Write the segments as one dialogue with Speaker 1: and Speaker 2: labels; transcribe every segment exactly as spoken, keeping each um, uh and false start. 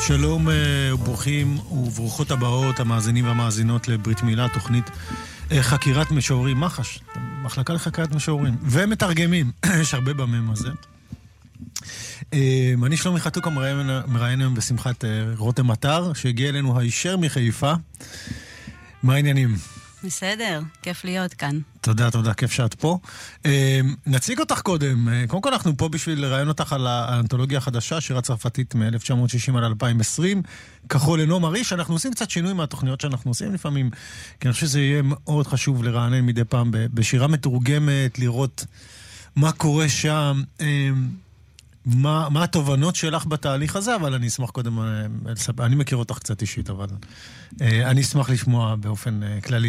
Speaker 1: שלום וברוכים וברוכות הבאות המאזינים והמאזינות לברית מילה, תוכנית חקירת משוררים, מח"ש, מחלקה לחקירת משוררים ומתרגמים, יש הרבה במם הזה. אני שלומי חתוק מראיין היום בשמחת רותם אתר, שהגיע אלינו הישר מחיפה. מה העניינים?
Speaker 2: בסדר, כיף להיות כאן.
Speaker 1: תודה, תודה, כיף שאת פה. נציג אותך קודם. קודם כל אנחנו פה בשביל לראיין אותך על האנתולוגיה החדשה, שירה צרפתית מ-אלף תשע מאות שישים עד אלפיים ועשרים, כחול לנועם מריש. אנחנו עושים קצת שינוי מהתוכניות שאנחנו עושים לפעמים, כי אני חושב שזה יהיה מאוד חשוב לרענן מדי פעם בשירה מתורגמת, לראות מה קורה שם, מה, מה התובנות שלך בתהליך הזה, אבל אני אשמח קודם, אני מכיר אותך קצת אישית, אבל אני אשמח לשמוע באופן כללי.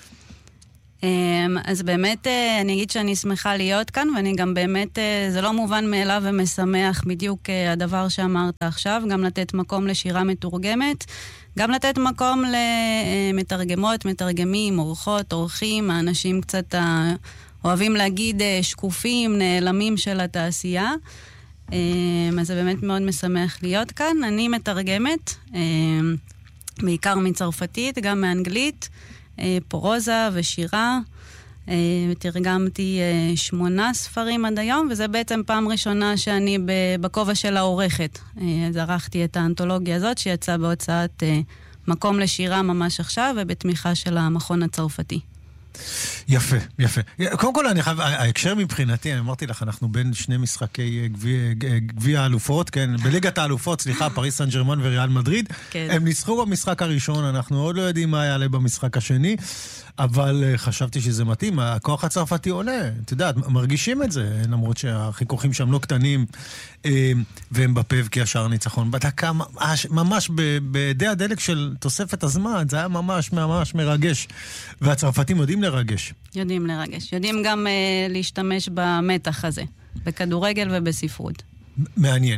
Speaker 2: אז באמת אני אגיד שאני שמחה להיות כאן, ואני גם באמת, זה לא מובן מאליו ומשמח בדיוק הדבר שאמרת עכשיו, גם לתת מקום לשירה מתורגמת, גם לתת מקום למתרגמות, מתרגמים, אורחות, אורחים, האנשים קצת אוהבים להגיד שקופים, נעלמים של התעשייה. אז זה באמת מאוד משמח להיות כאן. אני מתרגמת, בעיקר מצרפתית, גם מאנגלית, פרוזה ושירה. תרגמתי שמונה ספרים עד היום, וזה בעצם פעם ראשונה שאני בכובע של העורכת. אז ערכתי את האנתולוגיה הזאת שיצאה בהוצאת מקום לשירה ממש עכשיו, ובתמיכה של המכון הצרפתי.
Speaker 1: יפה, יפה. קודם כל, אני חייב, ההקשר מבחינתי, אני אמרתי לך, אנחנו בין שני משחקי גביע האלופות, כן, בליגת האלופות, סליחה, פריס סן ז'רמן וריאל מדריד, הם ניצחו במשחק הראשון, אנחנו עוד לא יודעים מה יעלה במשחק השני, אבל חשבתי שזה מתאים, הכוח הצרפתי עולה, אתה יודע, מרגישים את זה, למרות שהחיכוכים שם לא קטנים, והם בפב כי השאר ניצחון. בדקה, ממש בידי הדלק של תוספת הזמן, זה היה ממש ממש מרגש, והצרפתים יודעים לרגש.
Speaker 2: יודעים לרגש, יודעים גם uh, להשתמש במתח הזה, בכדורגל ובספרות.
Speaker 1: מעניין.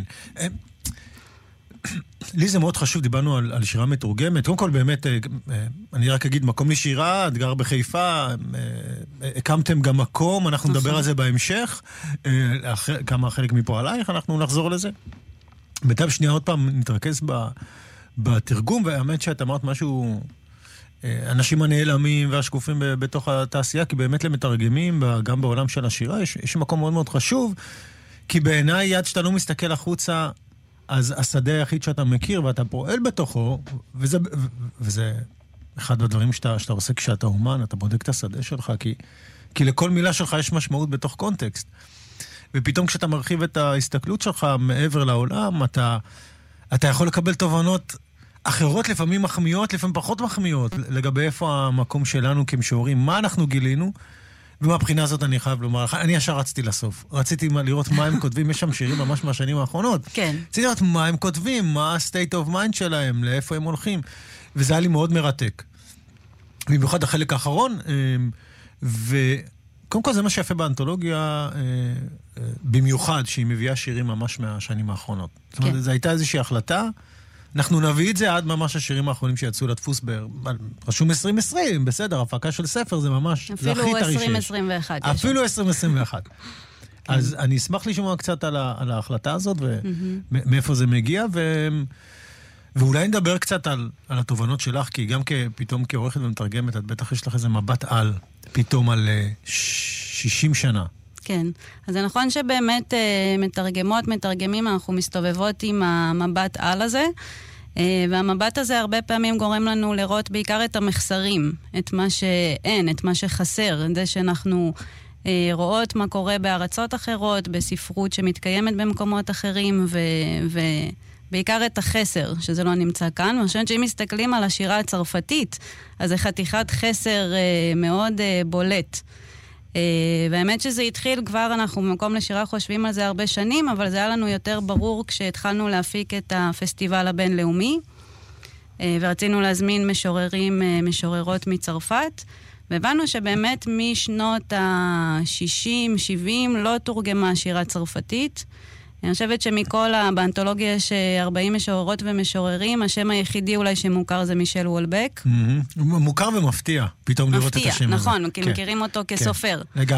Speaker 1: לי זה מאוד חשוב, דיברנו על, על שירה מתורגמת. קודם כל באמת, אני רק אגיד, מקום לשירה, את גר בחיפה, הקמתם גם מקום, אנחנו נדבר על זה בהמשך, כמה חלק מפה עלייך, אנחנו נחזור לזה. בטב שנייה עוד פעם נתרכז בתרגום, והאמת שאת אמרת משהו, אנשים הנעלמים והשקופים בתוך התעשייה, כי באמת למתרגמים, גם בעולם של השירה, יש, יש מקום מאוד מאוד חשוב, כי בעיניי יד שאתה לא מסתכל החוצה, אז השדה היחיד שאתה מכיר ואתה פועל בתוכו, וזה, וזה אחד הדברים שאתה, שאתה עושה כשאתה אומן, אתה בודק את השדה שלך, כי, כי לכל מילה שלך יש משמעות בתוך קונטקסט. ופתאום כשאתה מרחיב את ההסתכלות שלך מעבר לעולם, אתה, אתה יכול לקבל תובנות אחרות, לפעמים מחמיאות, לפעמים פחות מחמיאות, לגבי איפה המקום שלנו כמשוררים, מה אנחנו גילינו, ומהבחינה הזאת אני חייב לומר, אני ישר רציתי לסוף. רציתי לראות מה הם כותבים, יש שם שירים ממש מהשנים האחרונות.
Speaker 2: כן.
Speaker 1: רציתי לראות מה הם כותבים, מה ה-state of mind שלהם, לאיפה הם הולכים. וזה היה לי מאוד מרתק. במיוחד החלק האחרון, וקודם כל זה מה שיפה באנתולוגיה, במיוחד שהיא מביאה שירים ממש מהשנים האחרונות. כן. זאת אומרת, זו הייתה איזושהי החלטה, אנחנו נביא את זה עד ממש השירים האחרונים שיצאו לדפוס ברשום עשרים עשרים, בסדר, הפקה של ספר זה ממש, זה הכי טרי שיש.
Speaker 2: אפילו עשרים עשרים ואחת.
Speaker 1: אפילו עשרים עשרים ואחת. אז אני אשמח לשמוע קצת על ההחלטה הזאת, ומאיפה זה מגיע, ואולי נדבר קצת על התובנות שלך, כי גם פתאום כעורכת ומתרגמת, את בטח יש לך איזה מבט על, פתאום על שישים שנה.
Speaker 2: כן, אז זה נכון שבאמת מתרגמות, מתרגמים, אנחנו מסתובבות עם המבט על הזה, והמבט הזה הרבה פעמים גורם לנו לראות בעיקר את המחסרים, את מה שאין, את מה שחסר, זה שאנחנו רואות מה קורה בארצות אחרות, בספרות שמתקיימת במקומות אחרים, ובעיקר את החסר, שזה לא נמצא כאן. אני חושבת שאם מסתכלים על השירה הצרפתית, אז זה חתיכת חסר מאוד בולט. והאמת שזה התחיל כבר, אנחנו במקום לשירה חושבים על זה הרבה שנים, אבל זה היה לנו יותר ברור כשהתחלנו להפיק את הפסטיבל הבינלאומי, ורצינו להזמין משוררים, משוררות מצרפת, והבנו שבאמת משנות ה-שישים שבעים לא תורגמה שירה צרפתית. אני חושבת שמכל, באנתולוגיה יש ארבעים משוררות ומשוררים, השם היחידי אולי שמוכר זה מישל וולבק.
Speaker 1: מוכר ומפתיע, פתאום לראות את השם הזה.
Speaker 2: נכון, כי מכירים אותו כסופר.
Speaker 1: לגמרי.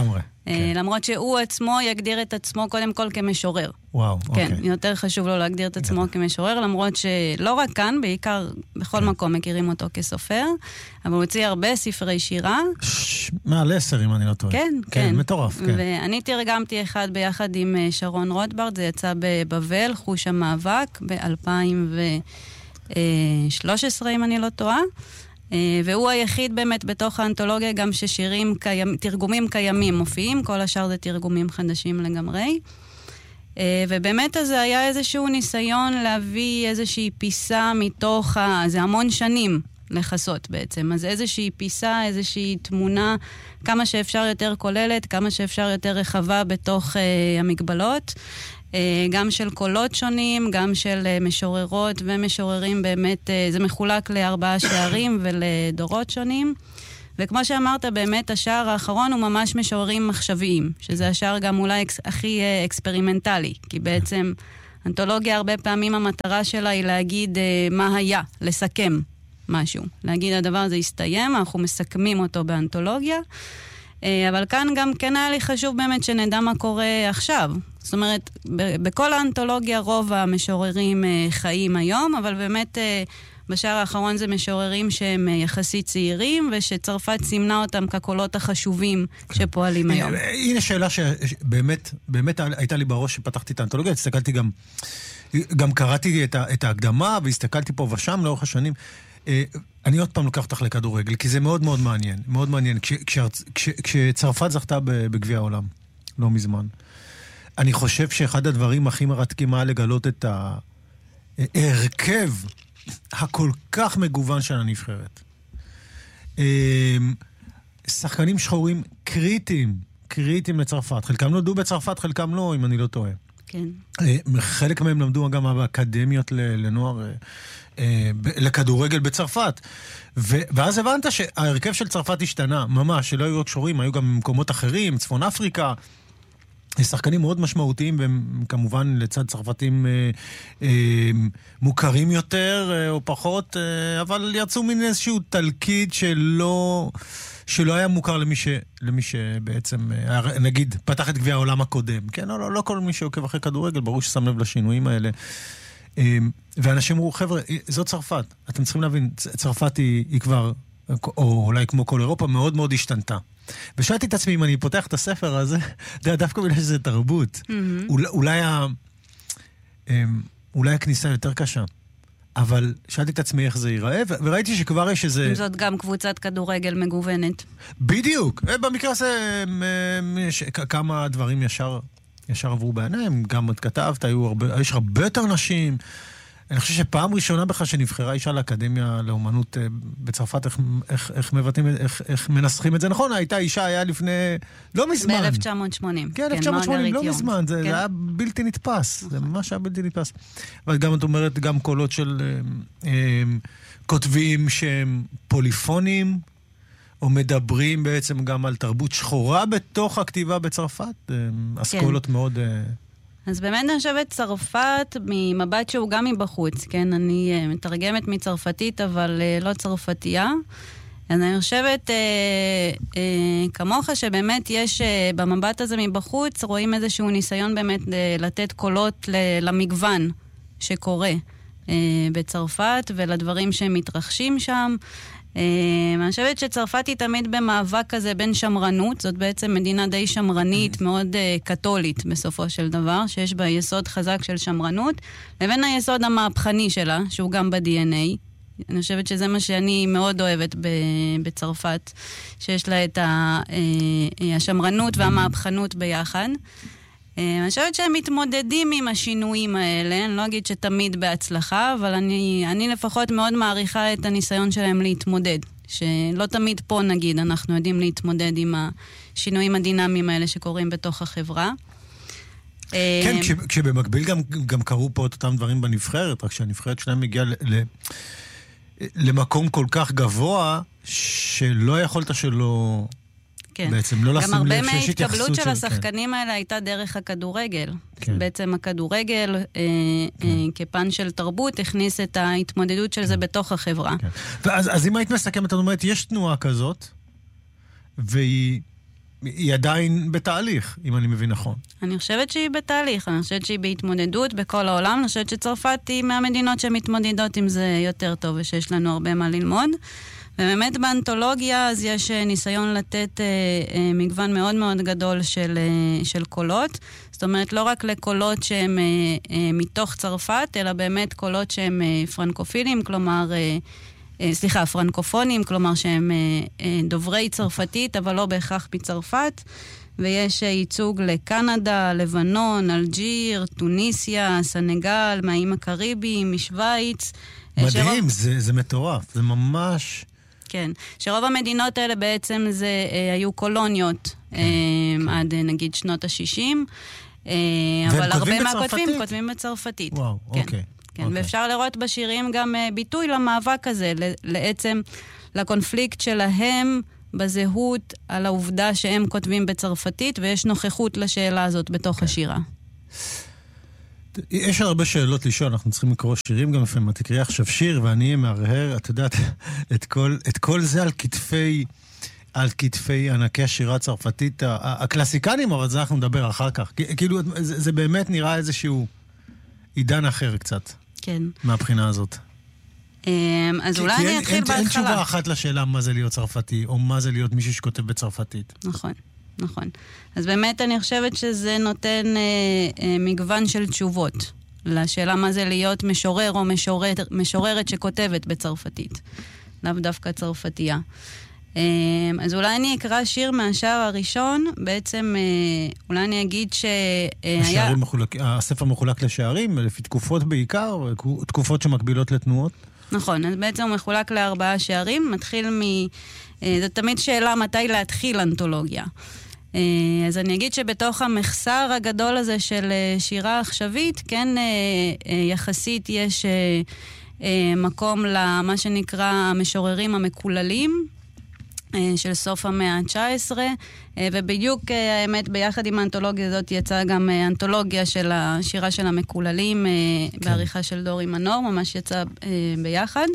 Speaker 2: כן. למרות שהוא עצמו יגדיר את עצמו קודם כל כמשורר.
Speaker 1: וואו,
Speaker 2: כן,
Speaker 1: אוקיי.
Speaker 2: יותר חשוב לו להגדיר את עצמו כמשורר, למרות שלא רק כאן, בעיקר בכל מקום מכירים אותו כסופר, אבל הוא הוציא הרבה ספרי שירה.
Speaker 1: מעל עשר, אם אני לא טועה.
Speaker 2: כן, כן.
Speaker 1: כן, מטורף, כן.
Speaker 2: ואני תרגמתי אחד ביחד עם שרון רוטברט, זה יצא בבבל, חוש המאבק, ב-אלפיים ושלוש עשרה, אם אני לא טועה. והוא היחיד באמת בתוך האנתולוגיה גם ששירים, קיימ, תרגומים קיימים מופיעים, כל השאר זה תרגומים חדשים לגמרי. ובאמת זה היה איזשהו ניסיון להביא איזושהי פיסה מתוך, ה... זה המון שנים לחסות בעצם, אז איזושהי פיסה, איזושהי תמונה, כמה שאפשר יותר כוללת, כמה שאפשר יותר רחבה בתוך uh, המגבלות, uh, גם של קולות שונים, גם של uh, משוררות ומשוררים, באמת uh, זה מחולק לארבעה שערים ולדורות שונים. וכמו שאמרת, באמת השער האחרון הוא ממש משוררים מחשביים, שזה השער גם אולי אקס, הכי אה, אקספרימנטלי, כי בעצם אנתולוגיה הרבה פעמים המטרה שלה היא להגיד אה, מה היה, לסכם משהו. להגיד הדבר הזה הסתיים, אנחנו מסכמים אותו באנתולוגיה, אה, אבל כאן גם כן היה לי חשוב באמת שנדע מה קורה עכשיו. זאת אומרת, ב- בכל האנתולוגיה רוב המשוררים אה, חיים היום, אבל באמת... אה, בשער האחרון זה משוררים שהם יחסית צעירים, ושצרפת סימנה אותם כקולות החשובים שפועלים היום.
Speaker 1: הנה שאלה שבאמת, באמת הייתה לי בראש שפתחתי את האנתולוגיה, הסתכלתי גם, גם קראתי את ההקדמה, והסתכלתי פה ושם לאורך השנים. אני עוד פעם לוקח אותך לכדורגל, כי זה מאוד מאוד מעניין, מאוד מעניין. כשצרפת זכתה בגביע העולם, לא מזמן, אני חושב שאחד הדברים הכי מרתקים היה לגלות את ההרכב הכל כך מגוון של הנבחרת. שחקנים שחורים קריטיים, קריטיים לצרפת. חלקם נולדו בצרפת, חלקם לא, אם אני לא טועה.
Speaker 2: כן.
Speaker 1: חלק מהם למדו גם באקדמיות לנוער, לכדורגל בצרפת. ואז הבנת שההרכב של צרפת השתנה, ממש, שלא היו רק שחורים, היו גם במקומות אחרים, צפון אפריקה, שחקנים מאוד משמעותיים, והם כמובן לצד צרפתים אה, אה, מוכרים יותר אה, או פחות, אה, אבל יצאו מן איזשהו תלכיד שלא, שלא היה מוכר למי, ש, למי שבעצם, אה, נגיד, פתח את גביע העולם הקודם. כן, לא, לא, לא כל מי שעוקב אחרי כדורגל, ברור ששם לב לשינויים האלה. אה, ואנשים אמרו, חבר'ה, זאת צרפת. אתם צריכים להבין, צרפת היא, היא כבר, או אולי כמו כל אירופה, מאוד מאוד השתנתה. ושאלתי את עצמי, אם אני פותח את הספר הזה, דווקא בגלל שזה תרבות, אולי, אולי הכניסה יותר קשה. אבל שאלתי את עצמי איך זה ייראה, וראיתי שכבר יש איזה...
Speaker 2: זאת גם קבוצת כדורגל מגוונת.
Speaker 1: בדיוק. במקרה הזה, כמה דברים ישר, ישר עברו בעיניים. גם את כתבת, יש הרבה יותר נשים. אני חושב שפעם ראשונה בכלל שנבחרה אישה לאקדמיה לאומנות בצרפת, איך, איך, איך מבטאים, איך, איך מנסחים את זה נכון, הייתה אישה, היה לפני, לא מזמן.
Speaker 2: ב-אלף תשע מאות שמונים.
Speaker 1: כן, אלף תשע מאות שמונים, לא מזמן, זה, כן. זה היה בלתי נתפס, זה ממש היה בלתי נתפס. אבל גם את אומרת, גם קולות של אה, אה, כותבים שהם פוליפונים, או מדברים בעצם גם על תרבות שחורה בתוך הכתיבה בצרפת, אה, אסכולות כן. מאוד... אה,
Speaker 2: אז באמת אני חושבת צרפת ממבט שהוא גם מבחוץ, כן? אני uh, מתרגמת מצרפתית, אבל uh, לא צרפתייה. אז אני חושבת, uh, uh, כמוך, שבאמת יש, uh, במבט הזה מבחוץ, רואים איזשהו ניסיון באמת uh, לתת קולות ל- למגוון שקורה uh, בצרפת, ולדברים שמתרחשים שם. אני חושבת שצרפת היא תמיד במאבק כזה בין שמרנות, זאת בעצם מדינה די שמרנית, מאוד קתולית בסופו של דבר, שיש בה יסוד חזק של שמרנות, לבין היסוד המהפכני שלה, שהוא גם ב-די אן איי. אני חושבת שזה מה שאני מאוד אוהבת בצרפת, שיש לה את השמרנות והמהפכנות ביחד. אני חושבת שהם מתמודדים עם השינויים האלה, אני לא אגיד שתמיד בהצלחה, אבל אני, אני לפחות מאוד מעריכה את הניסיון שלהם להתמודד, שלא תמיד פה נגיד אנחנו יודעים להתמודד עם השינויים הדינמיים האלה שקורים בתוך החברה.
Speaker 1: כן, כש, כשבמקביל גם, גם קרו פה את אותם דברים בנבחרת, רק שהנבחרת שלהם הגיעה ל, ל, למקום כל כך גבוה, שלא יכולת שלא...
Speaker 2: כן.
Speaker 1: בעצם לא לשים לב שיש התייחסות של...
Speaker 2: גם הרבה מההתקבלות של השחקנים האלה הייתה דרך הכדורגל. כן. בעצם הכדורגל, אה, כן. אה, כפן של תרבות, הכניס את ההתמודדות של כן. זה בתוך החברה. כן.
Speaker 1: ואז, אז אם היית מסכמת, את אומרת, יש תנועה כזאת, והיא היא עדיין בתהליך, אם אני מבין נכון.
Speaker 2: אני חושבת שהיא בתהליך, אני חושבת שהיא בהתמודדות בכל העולם, אני חושבת שצרפת היא מהמדינות שמתמודדות עם זה יותר טוב, ושיש לנו הרבה מה ללמוד. ובאמת באנתולוגיה אז יש ניסיון לתת אה, אה, מגוון מאוד מאוד גדול של, אה, של קולות. זאת אומרת, לא רק לקולות שהם אה, אה, מתוך צרפת, אלא באמת קולות שהם אה, פרנקופילים, כלומר, אה, אה, סליחה, פרנקופונים, כלומר שהם אה, אה, דוברי צרפתית, אבל לא בהכרח מצרפת. ויש אה, ייצוג לקנדה, לבנון, אלג'יר, טוניסיה, סנגל, מהאים הקריביים, משוויץ.
Speaker 1: מדהים, שרוב... זה, זה מטורף, זה ממש...
Speaker 2: כן, שרוב המדינות האלה בעצם זה אה, היו קולוניות אה, כן. עד אה, נגיד שנות ה-שישים, אה, אבל הרבה מהכותבים כותבים בצרפתית.
Speaker 1: וואו,
Speaker 2: כן,
Speaker 1: אוקיי.
Speaker 2: כן,
Speaker 1: אוקיי.
Speaker 2: ואפשר לראות בשירים גם אה, ביטוי למאבק הזה, לעצם לקונפליקט שלהם בזהות על העובדה שהם כותבים בצרפתית, ויש נוכחות לשאלה הזאת בתוך כן. השירה.
Speaker 1: יש הרבה שאלות לשאול, אנחנו צריכים לקרוא שירים גם לפעמים, תקראי עכשיו שיר ואני מהרהר, את יודעת, את כל, את כל זה על כתפי, על כתפי ענקי השירה הצרפתית, הקלאסיקנים, אבל זה אנחנו נדבר אחר כך. כאילו, זה, זה באמת נראה איזשהו עידן אחר קצת.
Speaker 2: כן.
Speaker 1: מהבחינה הזאת.
Speaker 2: אז אולי אני אתחיל בהתחלה.
Speaker 1: אין תשובה אחת לשאלה מה זה להיות צרפתי, או מה זה להיות מישהו שכותב בצרפתית.
Speaker 2: נכון. נכון. אז באמת אני חושבת שזה נותן אה, אה, מגוון של תשובות לשאלה מה זה להיות משורר או משורר, משוררת שכותבת בצרפתית. לאו דווקא צרפתייה. אה, אז אולי אני אקרא שיר מהשער הראשון, בעצם אה, אולי אני אגיד ש... אה, היה...
Speaker 1: מחולק, הספר מחולק לשערים, לפי תקופות בעיקר, תקופות שמקבילות לתנועות.
Speaker 2: נכון, אז בעצם הוא מחולק לארבעה שערים, מתחיל מ... אה, זו תמיד שאלה מתי להתחיל אנתולוגיה. אז אני אגיד שבתוך המחסר הגדול הזה של שירה עכשווית, כן, יחסית יש מקום למה שנקרא המשוררים המקוללים של סוף המאה ה-תשע עשרה, ובדיוק האמת ביחד עם האנתולוגיה הזאת יצאה גם אנתולוגיה של השירה של המקוללים כן. בעריכה של דורי מנור, ממש יצא ביחד.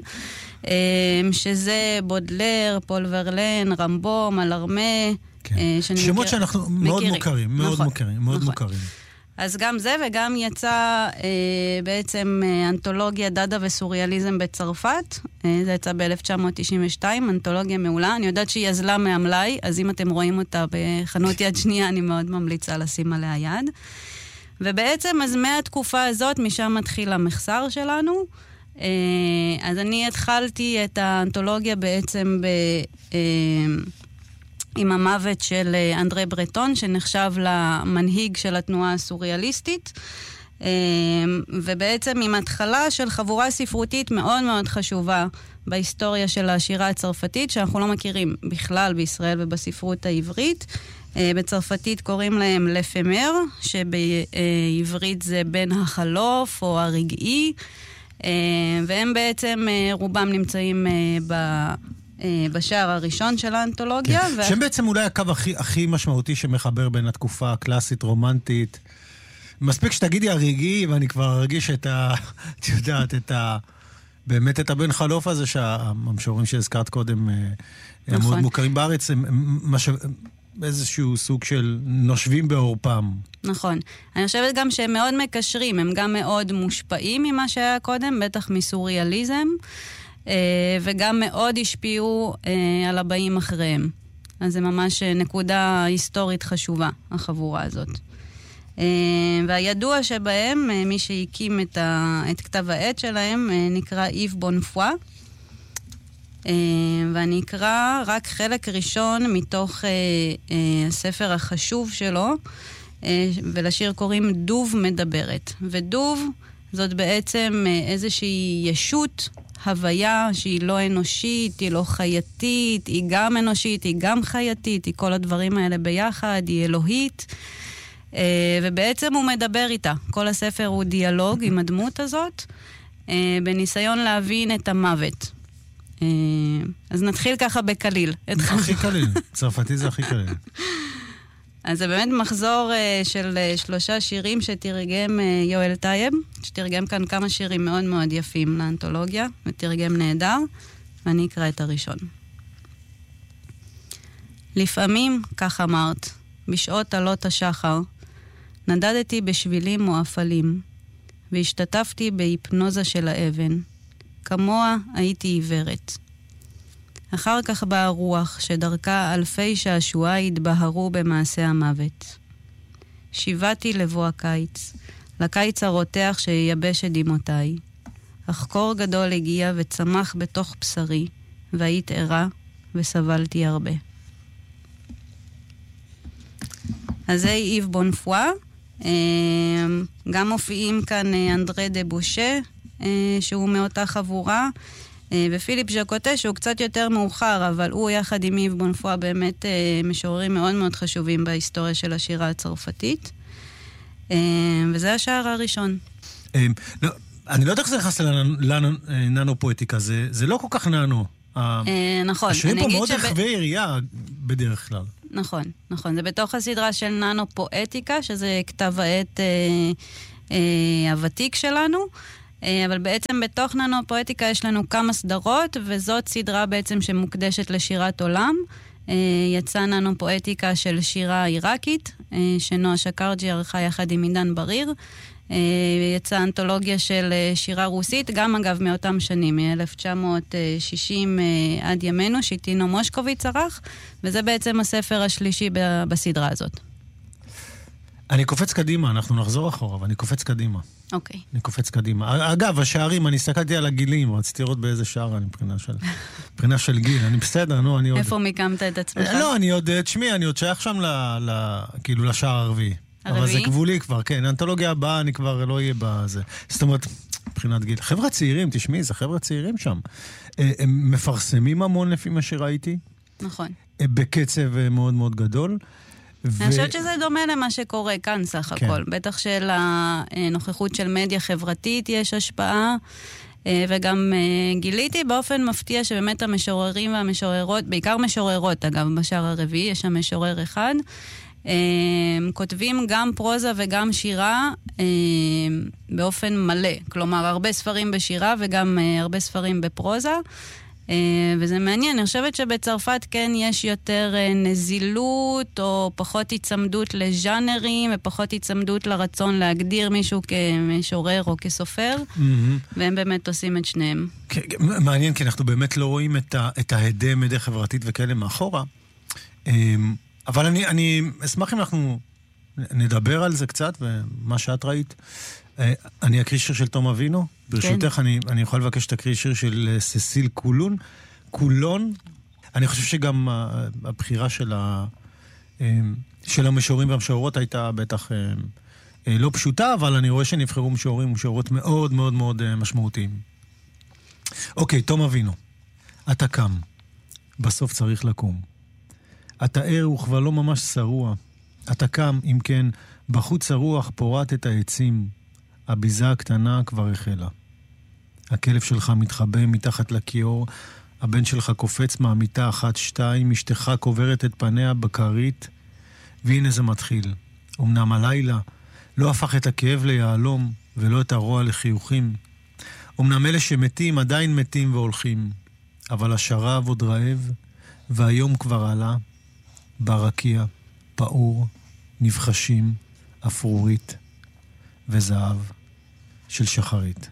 Speaker 2: שזה בודלר, פול ורלן, רמבו, מלרמה,
Speaker 1: כן. שמות שאנחנו מאוד מוכרים, מאוד נכון, מוכרים, מאוד נכון. מוכרים.
Speaker 2: אז גם זה, וגם יצא אה, בעצם אה, אנתולוגיה דאדה וסוריאליזם בצרפת, אה, זה יצא ב-אלף תשע מאות תשעים ושתיים, אנתולוגיה מעולה, אני יודעת שהיא יזלה מהמלאי, אז אם אתם רואים אותה בחנות יד שנייה, אני מאוד ממליצה לשים עליה יד. ובעצם, אז מהתקופה הזאת, משם מתחיל המחסר שלנו, אה, אז אני התחלתי את האנתולוגיה בעצם ב... אה, עם המוות של אנדרי ברטון, שנחשב למנהיג של התנועה הסוריאליסטית, ובעצם עם התחלה של חבורה ספרותית מאוד מאוד חשובה בהיסטוריה של השירה הצרפתית, שאנחנו לא מכירים בכלל בישראל ובספרות העברית. בצרפתית קוראים להם לפמר, שבעברית זה בן החלוף או הרגעי, והם בעצם רובם נמצאים ב... בשער הראשון של האנתולוגיה.
Speaker 1: כן. ו... שהם בעצם אולי הקו הכי, הכי משמעותי שמחבר בין התקופה הקלאסית, רומנטית. מספיק שתגידי הרגעי, ואני כבר ארגיש את ה... את יודעת, את ה... באמת את הבן חלוף הזה, שהמשוררים שהזכרת קודם, נכון. הם מאוד מוכרים בארץ, הם מש... איזשהו סוג של נושבים בעורפם.
Speaker 2: נכון. אני חושבת גם שהם מאוד מקשרים, הם גם מאוד מושפעים ממה שהיה קודם, בטח מסוריאליזם, וגם מאוד השפיעו על הבאים אחריהם. אז זה ממש נקודה היסטורית חשובה, החבורה הזאת. והידוע שבהם, מי שהקים את, ה, את כתב העת שלהם, נקרא איב בונפואה. ואני אקרא רק חלק ראשון מתוך הספר החשוב שלו, ולשיר קוראים דוב מדברת. ודוב זאת בעצם איזושהי ישות, הוויה שהיא לא אנושית, היא לא חייתית, היא גם אנושית, היא גם חייתית, היא כל הדברים האלה ביחד, היא אלוהית, ובעצם הוא מדבר איתה. כל הספר הוא דיאלוג עם הדמות הזאת, בניסיון להבין את המוות. אז נתחיל ככה בקליל.
Speaker 1: הכי קליל, צרפתי זה הכי קליל.
Speaker 2: אז זה באמת מחזור uh, של uh, שלושה שירים שתרגם uh, יואל טייב, שתרגם כאן כמה שירים מאוד מאוד יפים לאנתולוגיה, ותרגם נהדר, ואני אקרא את הראשון. לפעמים, כך אמרת, בשעות עלות השחר, נדדתי בשבילים מואפלים, והשתתפתי בהיפנוזה של האבן. כמוה הייתי עיוורת. אחר כך באה רוח שדרכה אלפי שעשועי התבהרו במעשה המוות. שיבתי לבוא הקיץ, לקיץ הרותח שייבש את דמעותיי. אך קור גדול הגיע וצמח בתוך בשרי, והיית ערה וסבלתי הרבה. אז זה איב בונפואה. גם מופיעים כאן אנדרי דה בושה, שהוא מאותה חבורה, ופיליפ ז'קוטה, שהוא קצת יותר מאוחר, אבל הוא יחד עם איב בונפואה באמת משוררים מאוד מאוד חשובים בהיסטוריה של השירה הצרפתית. וזה השער הראשון.
Speaker 1: אני לא יודע איך זה נכנס לננו-פואטיקה, זה לא כל כך ננו.
Speaker 2: נכון.
Speaker 1: השירים פה מאוד רחבי יריעה בדרך כלל.
Speaker 2: נכון, נכון. זה בתוך הסדרה של ננו-פואטיקה, שזה כתב העת הוותיק שלנו, אבל בעצם בתוך ננו-פואטיקה יש לנו כמה סדרות, וזאת סדרה בעצם שמוקדשת לשירת עולם. יצא ננו-פואטיקה של שירה עיראקית, שנועה שקרג'י ערכה יחד עם עידן בריר. יצאה אנתולוגיה של שירה רוסית, גם אגב מאותם שנים, מ-אלף תשע מאות שישים עד ימינו, שיטינו מושקוביץ ערך, וזה בעצם הספר השלישי בסדרה הזאת.
Speaker 1: אני קופץ קדימה, אנחנו נחזור אחורה, אבל אני קופץ קדימה.
Speaker 2: אוקיי.
Speaker 1: אני קופץ קדימה. אגב, השערים, אני הסתכלתי על הגילים, רציתי לראות באיזה שער אני מבחינה של, מבחינה של גיל. אני בסדר, נו, אני עוד...
Speaker 2: איפה מיקמת את עצמך?
Speaker 1: לא, אני עוד, תשמעי, אני עוד שייך שם ל, ל, כאילו לשער הרביעי. אבל זה גבולי כבר, כן. האנתולוגיה הבאה אני כבר לא אהיה בזה. זאת אומרת, מבחינת גיל. חבר'ה צעירים, תשמעי, זה חבר'ה צעירים שם. הם מפרסמים המון לפי מה שראיתי.
Speaker 2: נכון.
Speaker 1: בקצב מאוד מאוד גדול.
Speaker 2: אני חושבת שזה דומה למה שקורה כאן סך הכל. בטח של הנוכחות של מדיה חברתית יש השפעה, וגם גיליתי באופן מפתיע שבאמת המשוררים והמשוררות, בעיקר משוררות אגב, בשער הרביעי, יש שם משורר אחד, כותבים גם פרוזה וגם שירה באופן מלא. כלומר, הרבה ספרים בשירה וגם הרבה ספרים בפרוזה. וזה מעניין, אני חושבת שבצרפת כן יש יותר נזילות או פחות הצמדות לז'אנרים ופחות הצמדות לרצון להגדיר מישהו כמשורר או כסופר, והם באמת עושים את שניהם.
Speaker 1: מעניין, כי אנחנו באמת לא רואים את ההדה מדיה חברתית וכאלה מאחורה, אבל אני, אני אשמח אם אנחנו נדבר על זה קצת, ומה שאת ראית. אני אקריא שיר של תום אבינו. ברשותך, אני, אני יכול לבקש שתקריא שיר של ססיל קולון. קולון. אני חושב שגם הבחירה של, ה, של המשוררים והמשוררות הייתה בטח לא פשוטה, אבל אני רואה שנבחרו משוררים ומשוררות מאוד מאוד מאוד משמעותיים. אוקיי, תום אבינו. אתה קם. בסוף צריך לקום. אתה ער וכבר לא ממש שרוע. אתה קם, אם כן, בחוץ הרוח פורט את העצים. הביזה הקטנה כבר החלה. הכלב שלך מתחבא מתחת לכיור, הבן שלך קופץ מהמיטה אחת שתיים, אשתך קוברת את פניה בקרית, והנה זה מתחיל. אמנם הלילה לא הפך את הכאב ליעלום, ולא את הרוע לחיוכים. אמנם אלה שמתים עדיין מתים והולכים, אבל השרב עוד רעב, והיום כבר עלה, ברקיע, פעור, נבחשים, אפרורית, וזהב של שחרית.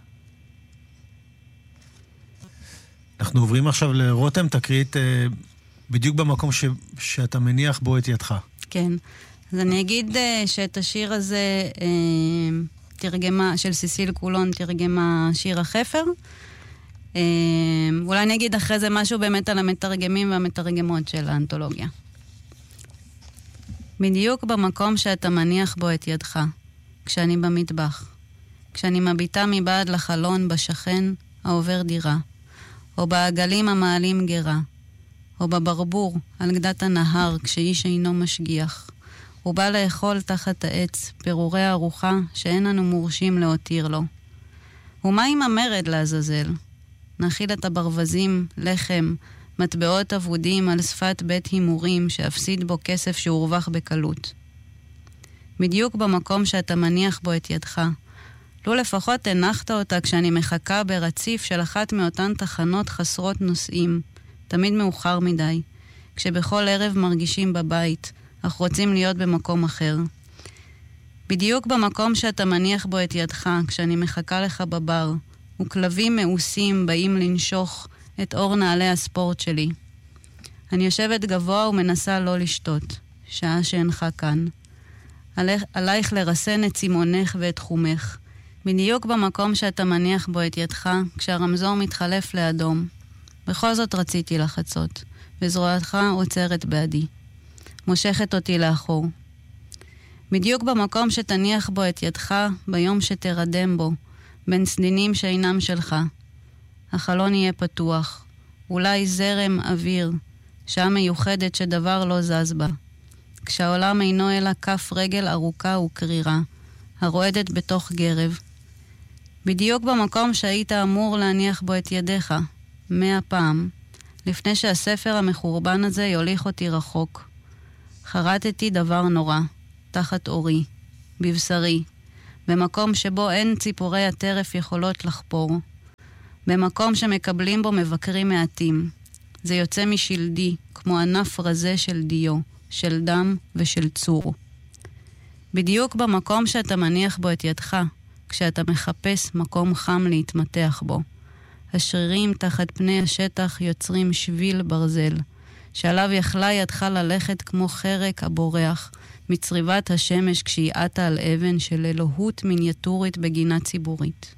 Speaker 1: אנחנו עוברים עכשיו לרותם, תקרית אה, בדיוק במקום ש, שאתה מניח בו את ידך.
Speaker 2: כן. אז אני אגיד אה, שאת השיר הזה אה, תרגמה, של ססיל קולון, תרגמה שיר החפר. אה, אולי אני אגיד אחרי זה משהו באמת על המתרגמים והמתרגמות של האנתולוגיה. בדיוק במקום שאתה מניח בו את ידך, כשאני במטבח, כשאני מביטה מבעד לחלון בשכן העובר דירה, או בעגלים המעלים גרה, או בברבור על גדת הנהר כשאיש אינו משגיח, הוא בא לאכול תחת העץ פירורי ארוחה שאין אנו מורשים להותיר לו. ומה עם המרד לעזאזל? נאכיל את הברווזים, לחם, מטבעות אבודים על שפת בית הימורים שאפסיד בו כסף שהורווח בקלות. בדיוק במקום שאתה מניח בו את ידך. לו לפחות הנחת אותה כשאני מחכה ברציף של אחת מאותן תחנות חסרות נוסעים, תמיד מאוחר מדי, כשבכל ערב מרגישים בבית, אך רוצים להיות במקום אחר. בדיוק במקום שאתה מניח בו את ידך, כשאני מחכה לך בבר, וכלבים מאוסים באים לנשוך את אור נעלי הספורט שלי. אני יושבת גבוה ומנסה לא לשתות, שעה שאינך כאן. עליך, עלייך לרסן את צימונך ואת חומך, בדיוק במקום שאתה מניח בו את ידך, כשהרמזור מתחלף לאדום. בכל זאת רציתי לחצות, וזרועתך עוצרת בעדי. מושכת אותי לאחור. בדיוק במקום שתניח בו את ידך, ביום שתרדם בו, בין סדינים שאינם שלך. החלון יהיה פתוח, אולי זרם אוויר, שעה מיוחדת שדבר לא זז בה. כשהעולם אינו אלא כף רגל ארוכה וקרירה, הרועדת בתוך גרב. בדיוק במקום שהיית אמור להניח בו את ידיך, מאה פעם, לפני שהספר המחורבן הזה יוליך אותי רחוק. חרטתי דבר נורא, תחת אורי, בבשרי, במקום שבו אין ציפורי הטרף יכולות לחפור, במקום שמקבלים בו מבקרים מעטים. זה יוצא משלדי, כמו ענף רזה של דיו, של דם ושל צור. בדיוק במקום שאתה מניח בו את ידך, כשאתה מחפש מקום חם להתמתח בו. השרירים תחת פני השטח יוצרים שביל ברזל, שעליו יכלה ידך ללכת כמו חרק הבורח, מצריבת השמש כשהיא עטה על אבן של אלוהות מיניאטורית בגינה ציבורית.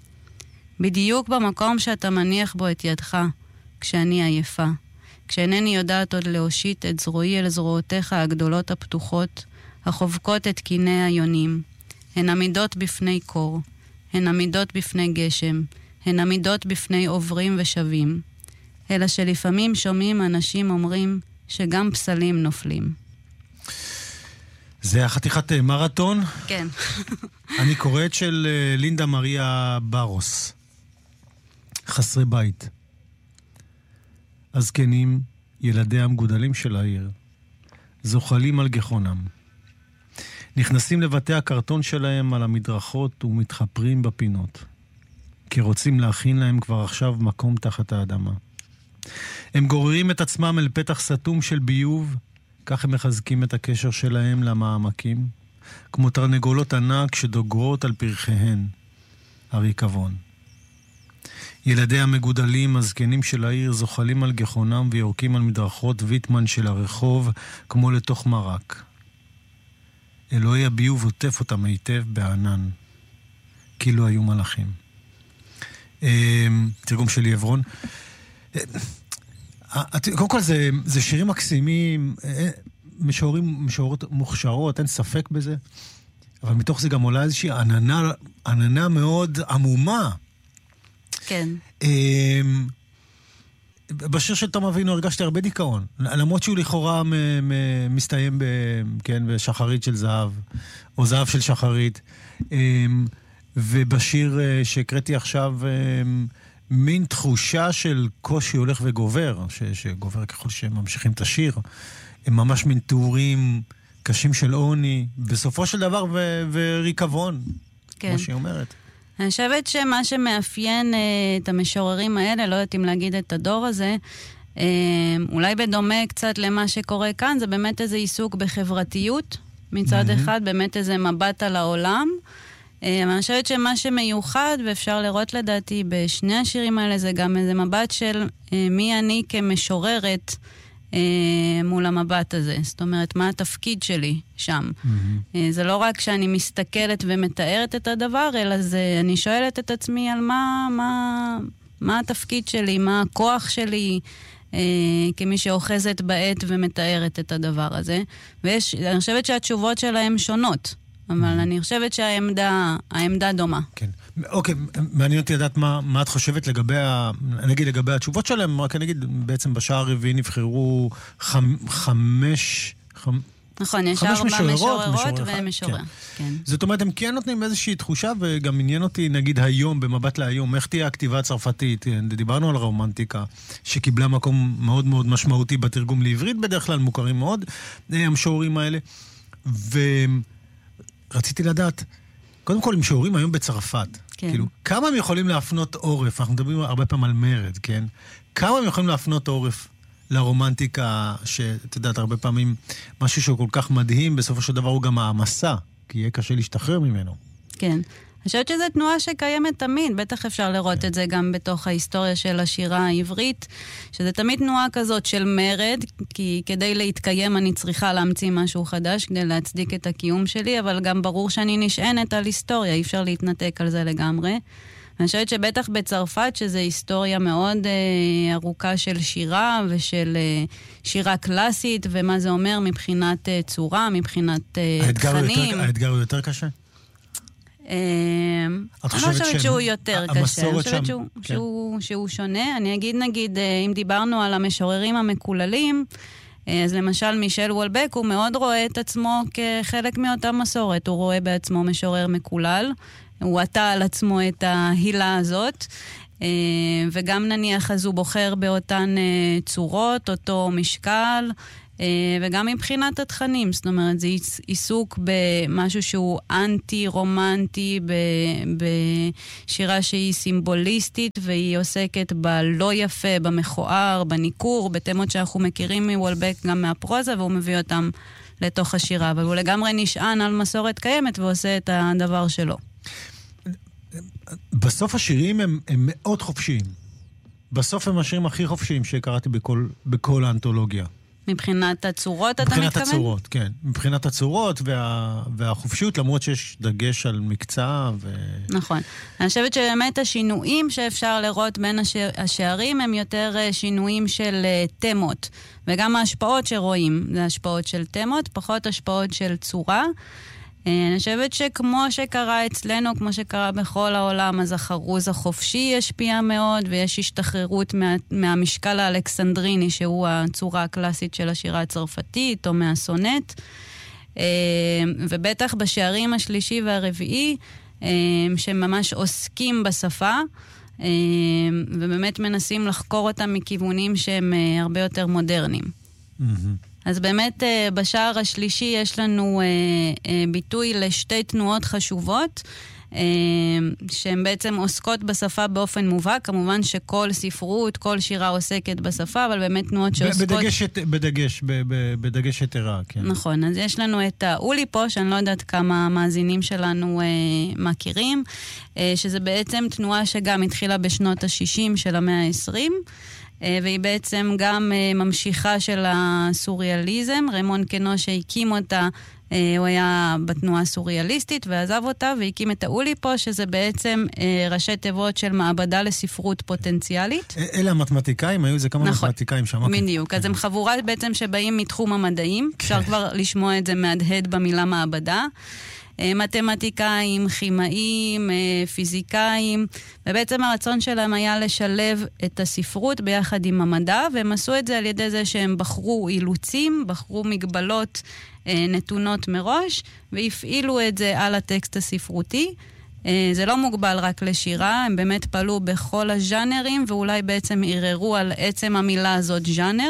Speaker 2: בדיוק במקום שאתה מניח בו את ידך, כשאני עייפה, כשאינני יודעת עוד להושיט את זרועי אל זרועותיך הגדולות הפתוחות, החובקות את קיני היונים. הן עמידות בפני קור, הן עמידות בפני גשם, הן עמידות בפני עוברים ושבים. אלא שלפעמים שומעים אנשים אומרים שגם פסלים נופלים.
Speaker 1: זה החתיכת מרתון?
Speaker 2: כן.
Speaker 1: אני קוראת של לינדה מריה ברוס. חסרי בית. הזקנים, ילדי המגודלים של העיר, זוחלים על גחונם. נכנסים לבתי הקרטון שלהם על המדרכות ומתחפרים בפינות, כי רוצים להכין להם כבר עכשיו מקום תחת האדמה. הם גוררים את עצמם אל פתח סתום של ביוב, כך הם מחזקים את הקשר שלהם למעמקים, כמו תרנגולות ענק שדוגרות על פרחיהן, הריקבון. ילדי המגודלים, הזקנים של העיר, זוחלים על גחונם ויורקים על מדרכות ויטמן של הרחוב, כמו לתוך מרק. אלוהי הביוב עוטף אותם היטב בענן, כאילו היו מלאכים. תרגום שלי עברון. קודם כל זה, זה שירים מקסימים, משוררים, משוררות מוכשרות, אין ספק בזה, אבל מתוך זה גם עולה איזושהי עננה, עננה מאוד עמומה.
Speaker 2: כן.
Speaker 1: בשיר של תום אבינו הרגשתי הרבה דיכאון, למרות שהוא לכאורה מ- מ- מסתיים ב- כן, בשחרית של זהב, או זהב של שחרית. ובשיר שהקראתי עכשיו, מין תחושה של קושי הולך וגובר, ש- שגובר ככל שממשיכים את השיר. הם ממש מין תיאורים קשים של עוני, בסופו של דבר ו- וריקבון, כן. כמו שהיא אומרת.
Speaker 2: אני חושבת שמה שמאפיין אה, את המשוררים האלה, לא יודעת אם להגיד את הדור הזה, אה, אולי בדומה קצת למה שקורה כאן, זה באמת איזה עיסוק בחברתיות, מצד mm-hmm. אחד, באמת איזה מבט על העולם. אה, אני חושבת שמה שמיוחד, ואפשר לראות לדעתי בשני השירים האלה, זה גם איזה מבט של אה, מי אני כמשוררת, אה, מול המבט הזה. זאת אומרת, מה התפקיד שלי שם. Mm-hmm. אה, זה לא רק שאני מסתכלת ומתארת את הדבר, אלא זה, אני שואלת את עצמי על מה, מה, מה התפקיד שלי, מה הכוח שלי, אה, כמי שאוחזת בעת ומתארת את הדבר הזה. ויש, אני חושבת שהתשובות שלהם שונות, אבל mm-hmm. אני חושבת שהעמדה, העמדה דומה. כן.
Speaker 1: אוקיי, מעניין אותי לדעת מה, מה את חושבת לגבי, נגיד לגבי התשובות שלהם, רק אני אגיד, בעצם בשעה הרביעי נבחרו חמ, חמש, חמ,
Speaker 2: נכון, יש ארבע משוררות ומשורר. כן. כן.
Speaker 1: זאת אומרת, הם כן נותנים איזושהי תחושה, וגם עניין אותי, נגיד היום, במבט להיום, איך תהיה הכתיבה הצרפתית? דיברנו על רומנטיקה, שקיבלה מקום מאוד מאוד משמעותי בתרגום לעברית, בדרך כלל מוכרים מאוד, המשוררים האלה, ורציתי לדעת, קודם כל, הם משוררים היום בצרפת. כן. כאילו, כמה הם יכולים להפנות עורף? אנחנו מדברים הרבה פעמים על מרד, כן? כמה הם יכולים להפנות עורף לרומנטיקה, שאת יודעת, הרבה פעמים משהו שהוא כל כך מדהים, בסופו של דבר הוא גם המסע, כי יהיה קשה להשתחרר ממנו.
Speaker 2: כן. אני חושבת שזו תנועה שקיימת תמיד, בטח אפשר לראות את זה גם בתוך ההיסטוריה של השירה העברית, שזה תמיד תנועה כזאת של מרד, כי כדי להתקיים אני צריכה להמציא משהו חדש, כדי להצדיק את הקיום שלי, אבל גם ברור שאני נשענת על היסטוריה, אי אפשר להתנתק על זה לגמרי. אני חושבת שבטח בצרפת, שזו היסטוריה מאוד אה, ארוכה של שירה ושל אה, שירה קלאסית, ומה זה אומר מבחינת אה, צורה, מבחינת אה,
Speaker 1: האתגר
Speaker 2: תכנים.
Speaker 1: יותר, האתגר הוא יותר קשה?
Speaker 2: אה, אני לא חושבת שהוא יותר קשה, אני חושבת שהוא,
Speaker 1: כן.
Speaker 2: שהוא, שהוא שונה. אני אגיד נגיד, אה, אם דיברנו על המשוררים המקוללים, אה, אז למשל מישל וולבק, הוא מאוד רואה את עצמו כחלק מאותה מסורת, הוא רואה בעצמו משורר מקולל, הוא עטה על עצמו את ההילה הזאת, וגם נניח אז הוא בוחר באותן צורות, אותו משקל, וגם מבחינת התכנים, זאת אומרת, זה עיסוק במשהו שהוא אנטי-רומנטי, בשירה שהיא סימבוליסטית, והיא עוסקת בלא יפה, במכוער, בניקור, בתמות שאנחנו מכירים מוולבק גם מהפרוזה, והוא מביא אותם לתוך השירה, אבל הוא לגמרי נשען על מסורת קיימת ועושה את הדבר שלו.
Speaker 1: בסוף השירים הם, הם מאוד חופשיים. בסוף הם השירים הכי חופשיים שקראתי בכל, בכל האנתולוגיה.
Speaker 2: מבחינת הצורות אתה מתכוון?
Speaker 1: מבחינת הצורות, כן. מבחינת הצורות וה, והחופשיות, למרות שיש דגש על מקצוע. ו... נכון.
Speaker 2: אני חושבת שבאמת השינויים שאפשר לראות בין השע... השערים הם יותר שינויים של תמות. וגם ההשפעות שרואים זה השפעות של תמות, פחות השפעות של צורה. אני חושבת שכמו שקרה אצלנו, כמו שקרה בכל העולם, אז החרוז החופשי השפיע מאוד, ויש השתחררות מה, מהמשקל האלכסנדריני, שהוא הצורה הקלאסית של השירה הצרפתית, או מהסונט. ובטח בשערים השלישי והרביעי, שממש עוסקים בשפה, ובאמת מנסים לחקור אותם מכיוונים שהם הרבה יותר מודרניים. אז באמת בשער השלישי יש לנו ביטוי לשתי תנועות חשובות, שהן בעצם עוסקות בשפה באופן מובהק. כמובן שכל ספרות, כל שירה עוסקת בשפה, אבל באמת תנועות שעוסקות...
Speaker 1: בדגש, בדגש, בדגש יתרה, כן.
Speaker 2: נכון, אז יש לנו את האוליפו, שאני לא יודעת כמה המאזינים שלנו מכירים, שזה בעצם תנועה שגם התחילה בשנות ה-שישים של המאה ה-עשרים, והיא בעצם גם ממשיכה של הסוריאליזם. רמון קנו שהקים אותה, הוא היה בתנועה הסוריאליסטית ועזב אותה והקים את האוליפו, שזה בעצם ראשי תיבות של מעבדה לספרות פוטנציאלית.
Speaker 1: אלה המתמטיקאים, היו זה כמה נכון, מתמטיקאים שם.
Speaker 2: בדיוק, אז הם חבורה בעצם שבאים מתחום המדעים, אפשר כבר לשמוע את זה מהדהד במילה מעבדה. מתמטיקאים, כימאים, פיזיקאים, ובעצם הרצון שלהם היה לשלב את הספרות ביחד עם המדע, והם עשו את זה על ידי זה שהם בחרו אילוצים, בחרו מגבלות נתונות מראש, והפעילו את זה על הטקסט הספרותי. זה לא מוגבל רק לשירה, הם באמת פעלו בכל הז'אנרים, ואולי בעצם ערערו על עצם המילה הזאת ז'אנר,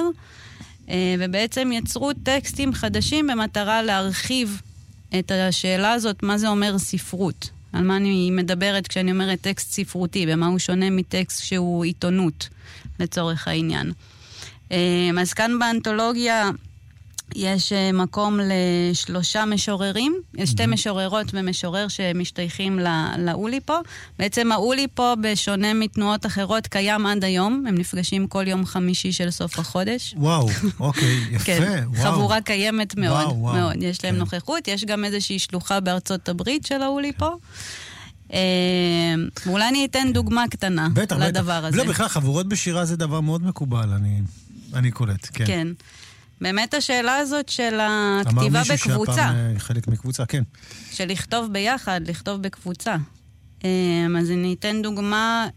Speaker 2: ובעצם יצרו טקסטים חדשים במטרה להרחיב את השאלה הזאת, מה זה אומר ספרות? על מה אני מדברת כשאני אומרת טקסט ספרותי, ומה הוא שונה מטקסט שהוא עיתונות, לצורך העניין. אז כאן באנתולוגיה יש מקום לשלושה משוררים, יש שתי משוררות ומשורר שמשתייכים לאוליפו. בעצם האוליפו, בשונה מתנועות אחרות, קיים עד היום, הם נפגשים כל יום חמישי של סוף החודש.
Speaker 1: וואו, אוקיי, יפה,
Speaker 2: כן,
Speaker 1: וואו.
Speaker 2: חבורה קיימת מאוד,
Speaker 1: וואו, וואו.
Speaker 2: מאוד. יש להם
Speaker 1: כן.
Speaker 2: נוכחות, יש גם איזושהי שלוחה בארצות הברית של האוליפו. כן. ואולי אני אתן דוגמה קטנה
Speaker 1: בטח,
Speaker 2: לדבר
Speaker 1: בטח.
Speaker 2: הזה.
Speaker 1: לא, בכלל, חברות בשירה זה דבר מאוד מקובל, אני, אני קולט, כן.
Speaker 2: כן. באמת השאלה הזאת של הכתיבה בקבוצה.
Speaker 1: אמר מישהו שהפעם חלק מקבוצה, כן.
Speaker 2: של לכתוב ביחד, לכתוב בקבוצה. אז אני אתן דוגמה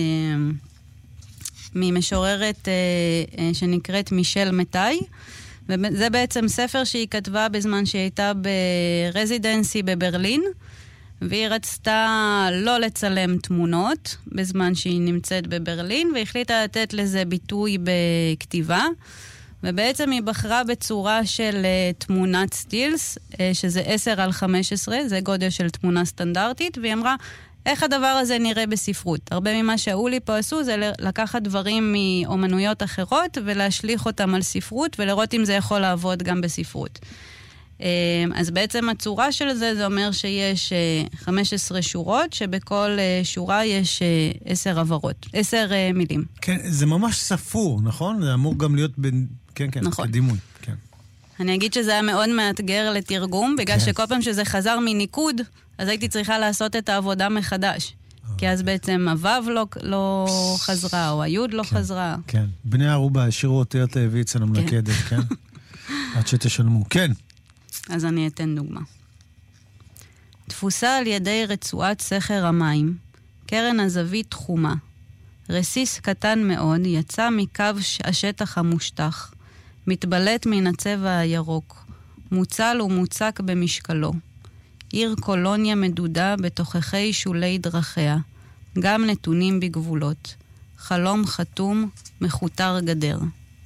Speaker 2: ממשוררת שנקראת מישל מטאי, וזה בעצם ספר שהיא כתבה בזמן שהיא הייתה ברזידנסי בברלין, והיא רצתה לא לצלם תמונות בזמן שהיא נמצאת בברלין, והחליטה לתת לזה ביטוי בכתיבה, ובעצם היא בחרה בצורה של uh, תמונת סטילס, uh, שזה עשר על חמש עשרה, זה גודל של תמונה סטנדרטית, והיא אמרה, איך הדבר הזה נראה בספרות? הרבה ממה שאולי פה עשו זה לקחת דברים מאומנויות אחרות ולהשליך אותם על ספרות ולראות אם זה יכול לעבוד גם בספרות. אז בעצם הצורה של זה, זה אומר שיש חמש עשרה שורות, שבכל שורה יש עשר עברות, עשר מילים.
Speaker 1: כן, זה ממש ספור, נכון? זה אמור גם להיות בין... כן, כן,
Speaker 2: נכון.
Speaker 1: כדימוי, כן.
Speaker 2: אני אגיד שזה היה מאוד מאתגר לתרגום, בגלל כן. שכל פעם שזה חזר מניקוד, אז הייתי צריכה לעשות את העבודה מחדש. כי אז בעצם הוו לא, לא חזרה, או היוד לא
Speaker 1: כן,
Speaker 2: חזרה.
Speaker 1: כן, בני ערובה, השאירו אותי את להביא אצל המלכדת, כן? עד שתשלמו, כן.
Speaker 2: אז אני אתן דוגמה. תפוסה על ידי רצועת סכר המים, קרן הזווית תחומה. רסיס קטן מאוד יצא מקו השטח המושטח, מתבלט מן הצבע הירוק, מוצל ומוצק במשקלו. עיר קולוניה מדודה בתוככי שולי דרכיה, גם נתונים בגבולות. חלום חתום, מחותר גדר.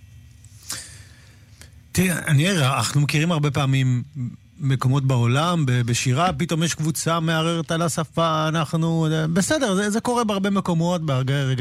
Speaker 1: תראה, אני אראה, אנחנו מכירים הרבה פעמים מקומות בעולם, בשירה, פתאום יש קבוצה מערערת על השפה, אנחנו... בסדר, זה, זה קורה בהרבה מקומות, בהרבה רגעים.